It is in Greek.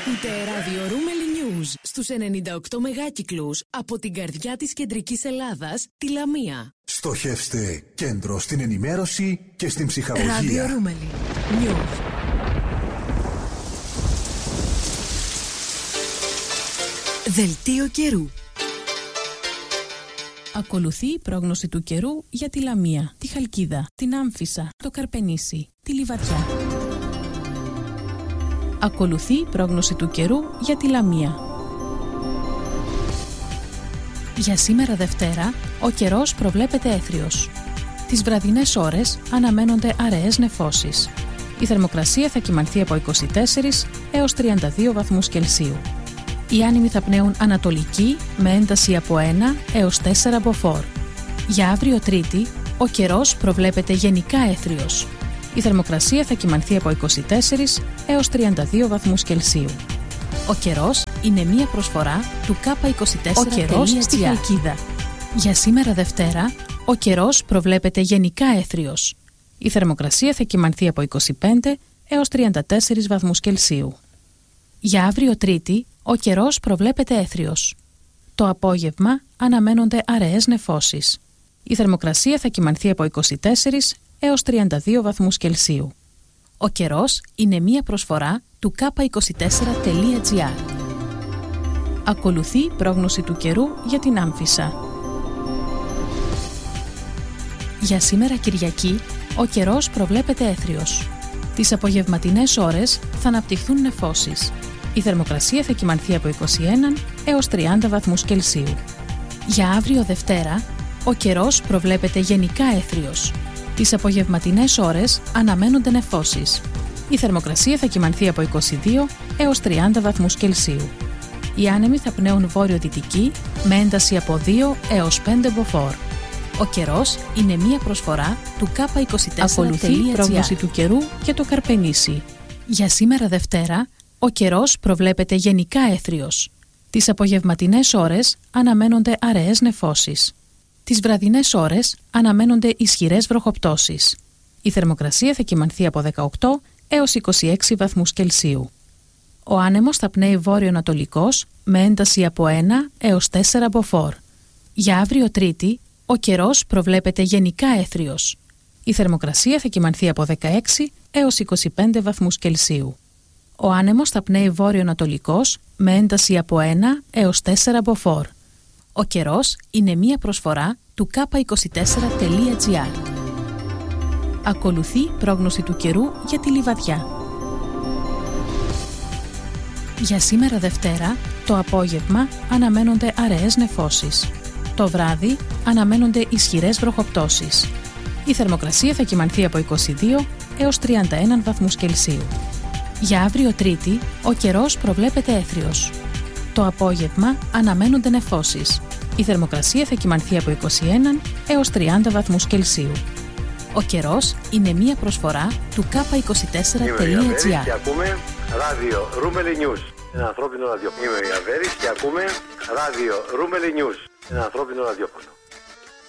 Ακούτε ράδιο Ρούμελι News στους 98 μεγάκυκλους από την καρδιά της κεντρικής Ελλάδας, τη Λαμία. Στοχεύστε κέντρο στην ενημέρωση και στην ψυχαγωγία. Ράδιο Ρούμελι News. Δελτίο καιρού. Ακολουθεί η πρόγνωση του καιρού για τη Λαμία, τη Χαλκίδα, την Άμφισσα, το Καρπενήσι, τη Λιβαδιά. Ακολουθεί η πρόγνωση του καιρού για τη Λαμία. Για σήμερα Δευτέρα, ο καιρός προβλέπεται έθριος. Τις βραδινές ώρες αναμένονται αραιές νεφώσεις. Η θερμοκρασία θα κυμανθεί από 24 έως 32 βαθμούς Κελσίου. Οι άνεμοι θα πνέουν ανατολική με ένταση από 1 έως 4 μποφόρ. Για αύριο Τρίτη, ο καιρός προβλέπεται γενικά έθριος. Η θερμοκρασία θα κυμανθεί από 24 έως 32 βαθμούς Κελσίου. Ο καιρός είναι μία προσφορά του K24. Ο καιρός στη Χαλκίδα. Για σήμερα Δευτέρα, ο καιρός προβλέπεται γενικά έθριος. Η θερμοκρασία θα κυμανθεί από 25 έως 34 βαθμούς Κελσίου. Για αύριο Τρίτη, ο καιρός προβλέπεται έθριος. Το απόγευμα αναμένονται αραιές νεφώσεις. Η θερμοκρασία θα κυμανθεί από 24 έως 32 βαθμούς Κελσίου. Ο καιρός είναι μία προσφορά του K24.gr. Ακολουθεί η πρόγνωση του καιρού για την Άμφισσα. Για σήμερα Κυριακή, ο καιρός προβλέπεται έθριος. Τις απογευματινές ώρες θα αναπτυχθούν νεφώσεις. Η θερμοκρασία θα κυμανθεί από 21 έως 30 βαθμούς Κελσίου. Για αύριο Δευτέρα, ο καιρός προβλέπεται γενικά έθριος. Τις απογευματινές ώρες αναμένονται νεφώσεις. Η θερμοκρασία θα κυμανθεί από 22 έως 30 βαθμούς Κελσίου. Οι άνεμοι θα πνέουν βόρειο-δυτική με ένταση από 2 έως 5 μποφόρ. Ο καιρός είναι μία προσφορά του K24.gr. Ακολουθεί η πρόγνωση του καιρού για το Καρπενήσι. Για σήμερα Δευτέρα, ο καιρός προβλέπεται γενικά έθριος. Τις απογευματινές ώρες αναμένονται αραιές νεφώσεις. Τις βραδινές ώρες αναμένονται ισχυρές βροχοπτώσεις. Η θερμοκρασία θα κυμανθεί από 18 έως 26 βαθμούς Κελσίου. Ο άνεμος θα πνέει βόρειο-ανατολικός με ένταση από 1 έως 4 μποφόρ. Για αύριο Τρίτη, ο καιρός προβλέπεται γενικά έθριος. Η θερμοκρασία θα κυμανθεί από 16 έως 25 βαθμούς Κελσίου. Ο άνεμος θα πνέει βόρειο-ανατολικός με ένταση από 1 έως 4 μποφόρ. Ο καιρός είναι μία προσφορά του K24.gr. Ακολουθεί η πρόγνωση του καιρού για τη Λιβαδιά. Για σήμερα Δευτέρα, το απόγευμα αναμένονται αραιές νεφώσεις. Το βράδυ αναμένονται ισχυρές βροχοπτώσεις. Η θερμοκρασία θα κυμανθεί από 22 έως 31 βαθμούς Κελσίου. Για αύριο Τρίτη, ο καιρός προβλέπεται έθριος. Το απόγευμα αναμένονται νεφώσεις. Η θερμοκρασία θα κυμανθεί από 21 έως 30 βαθμούς Κελσίου. Ο καιρός είναι μία προσφορά του K24.gr. Και ακούμε ράδιο Ρούμελι News. Ένα ανθρώπινο ραδιόφωνο. Είμαι ο Ιαβέρης και ακούμε ράδιο Ρούμελι News. Ένα ανθρώπινο ραδιόφωνο.